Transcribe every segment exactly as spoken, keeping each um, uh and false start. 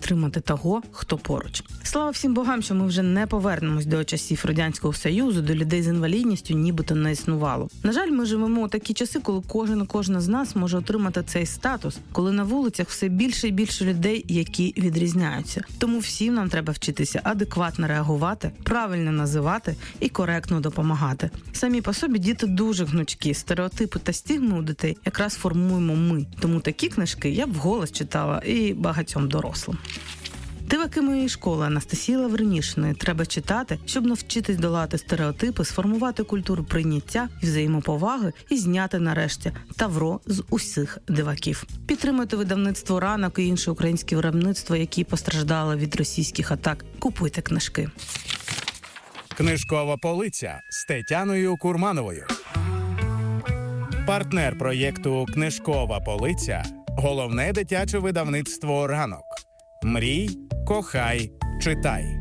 підтримати того, хто поруч. Слава всім богам, що ми вже не повернемось до часів Радянського Союзу, до людей з інвалідністю нібито не існувало. На жаль, ми живемо у такі часи, коли кожен і кожна з нас може отримати цей статус, коли на вулицях все більше і більше людей, які відрізняються. Тому всім нам треба вчитися адекватно реагувати, правильно називати і коректно допомагати. Самі по собі діти дуже гнучкі, стереотипи та стигми у дітей якраз формуємо ми. Тому такі книжки я б вголос читала і багатьом дорослим. Диваки моєї школи Анастасії Лавринішиної треба читати, щоб навчитись долати стереотипи, сформувати культуру прийняття і взаємоповаги і зняти нарешті тавро з усіх диваків. Підтримуйте видавництво «Ранок» і інше українське виробництво, які постраждали від російських атак. Купуйте книжки. Книжкова полиця з Тетяною Курмановою. Партнер проєкту «Книжкова полиця» – головне дитяче видавництво «Ранок». Мрій, кохай, читай.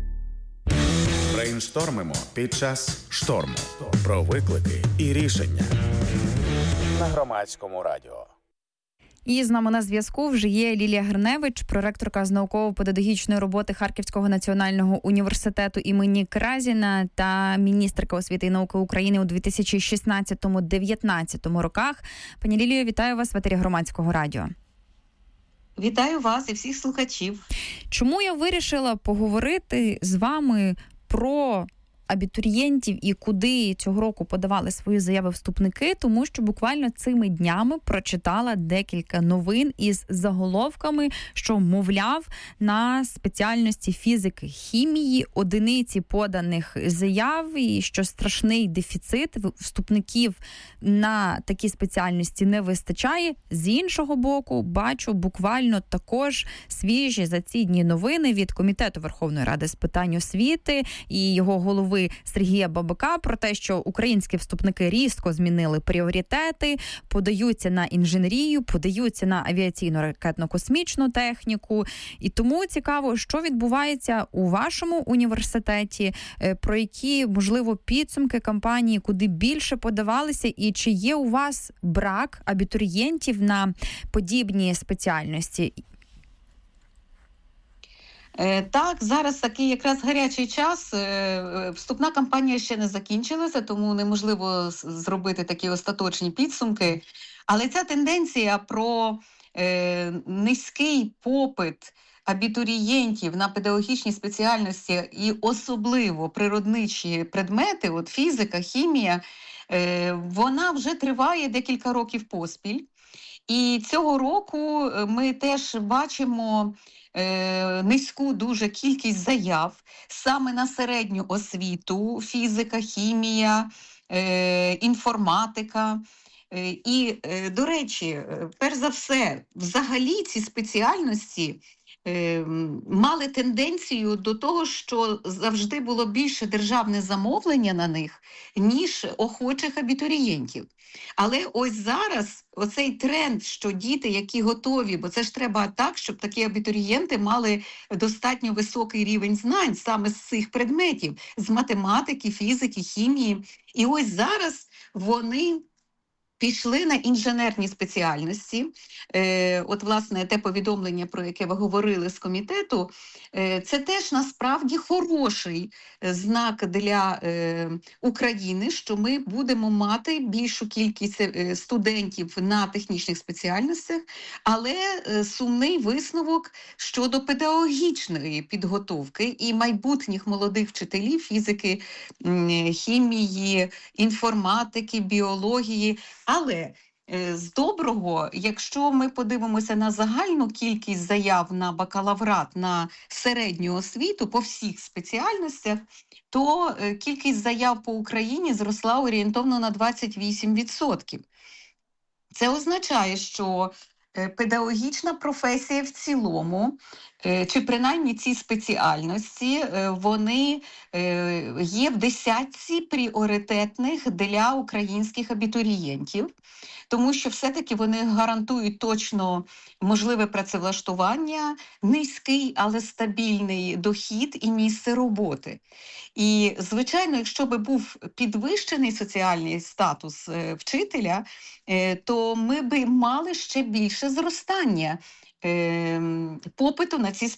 Брейнштормимо під час шторму. Про виклики і рішення. На Громадському радіо. І з нами на зв'язку вже є Лілія Гриневич, проректорка з науково-педагогічної роботи Харківського національного університету імені Кразіна та міністерка освіти і науки України у дві тисячі шістнадцятому - дев'ятнадцятому роках. Пані Лілію, вітаю вас в етері Громадського радіо. Вітаю вас і всіх слухачів. Чому я вирішила поговорити з вами про абітурієнтів і куди цього року подавали свої заяви вступники, тому що буквально цими днями прочитала декілька новин із заголовками, що, мовляв, на спеціальності фізики, хімії одиниці поданих заяв і що страшний дефіцит вступників на такі спеціальності не вистачає. З іншого боку, бачу буквально також свіжі за ці дні новини від Комітету Верховної Ради з питань освіти і його голови Сергія Бабака про те, що українські вступники різко змінили пріоритети, подаються на інженерію, подаються на авіаційно-ракетно-космічну техніку. І тому цікаво, що відбувається у вашому університеті, про які, можливо, підсумки кампанії, куди більше подавалися, і чи є у вас брак абітурієнтів на подібні спеціальності? Так, зараз такий якраз гарячий час. Вступна кампанія ще не закінчилася, тому неможливо зробити такі остаточні підсумки. Але ця тенденція про е, низький попит абітурієнтів на педагогічні спеціальності і особливо природничі предмети, от фізика, хімія, е, вона вже триває декілька років поспіль. І цього року ми теж бачимо е, низьку дуже кількість заяв саме на середню освіту, фізика, хімія, е, інформатика. Е, і, е, до речі, перш за все, взагалі ці спеціальності е, мали тенденцію до того, що завжди було більше державне замовлення на них, ніж охочих абітурієнтів. Але ось зараз оцей тренд, що діти, які готові, бо це ж треба так, щоб такі абітурієнти мали достатньо високий рівень знань саме з цих предметів, з математики, фізики, хімії. І ось зараз вони пішли на інженерні спеціальності. Е, от, власне, те повідомлення, про яке ви говорили з комітету, е, це теж насправді хороший знак для е, України, що ми будемо мати більшу кількість е, студентів на технічних спеціальностях, але е, сумний висновок щодо педагогічної підготовки і майбутніх молодих вчителів фізики, е, хімії, інформатики, біології. Але з доброго, якщо ми подивимося на загальну кількість заяв на бакалаврат, на середню освіту по всіх спеціальностях, то кількість заяв по Україні зросла орієнтовно на двадцять вісім відсотків. Це означає, що педагогічна професія в цілому, чи принаймні ці спеціальності, вони є в десятці пріоритетних для українських абітурієнтів, тому що все-таки вони гарантують точно можливе працевлаштування, низький, але стабільний дохід і місце роботи. І, звичайно, якщо би був підвищений соціальний статус вчителя, то ми би мали ще більше зростання попиту на ці